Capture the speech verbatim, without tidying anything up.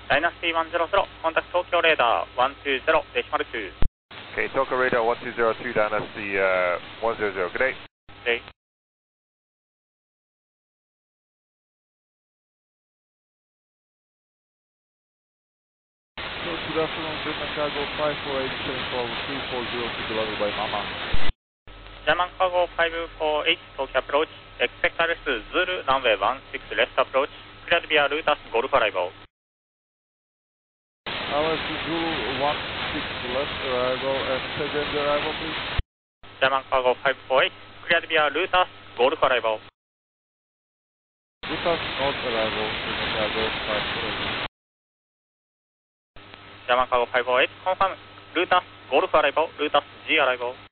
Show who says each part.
Speaker 1: Dynasty one zero zero, contact Tokyo radar one two zero, decimal two.
Speaker 2: Okay, Tokyo radar one two zero two, Dynasty uh, one zero zero, good day.
Speaker 1: Good day.
Speaker 3: Good afternoon, German Cargo five four eight seven four three four zero to be delivered by Mama.
Speaker 1: German Cargo five four eight, Tokyo approach, expect R S Zulu, runway one six left approach, cleared via Lutas Golf arrival.
Speaker 3: R S Zulu one six left arrival and second arrival please.
Speaker 1: German Cargo five four eight, cleared via Lutas Golf arrival.
Speaker 3: Lutas North arrival, German Cargo five four eight.
Speaker 1: German Cargo five four eight, confirm Lutas Golf arrival, Lutas G arrival.